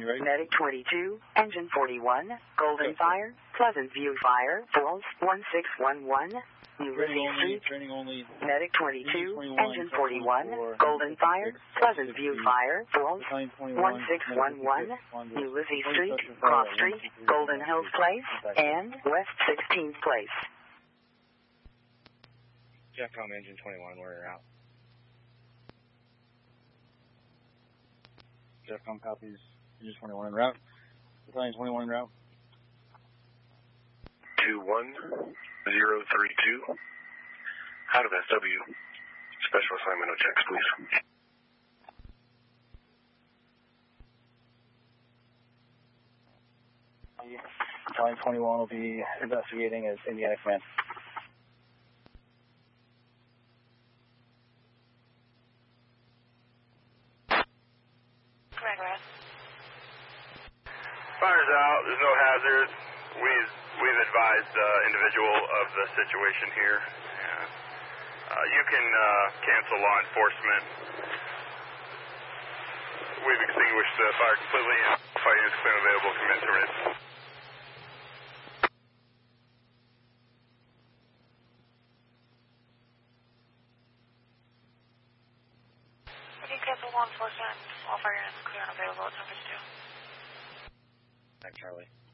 you ready? Medic 22, Engine 41, Golden Fire, Pleasant View Fire, Falls 1611, Ulysses Street. Training only. Medic 22, Engine 41, Golden Fire, Pleasant View Fire, Falls 1611, Ulysses Street, Cross Street, Golden Hills Place, and West 16th Place. Jeffcom Engine 21, we're out. Jeffcom copies. Engine 21 en route. Battalion 21 en route. 21032. Out of SW. Special assignment, no checks, please. Battalion 21 will be investigating as Indiana Command. Fire's out. There's no hazard. We've advised the individual of the situation here. You can cancel law enforcement. We've extinguished the fire completely and fire units clear available. Commence service. We can cancel law enforcement. All fire units clear and available at 10:52. Charlie.